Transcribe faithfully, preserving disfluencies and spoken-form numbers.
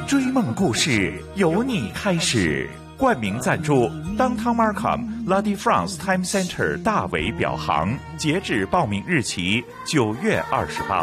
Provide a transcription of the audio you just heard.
追梦故事由你开始。冠名赞助 Downtown Markham La France Time Center 大伟表行，截止报名日期九月二十八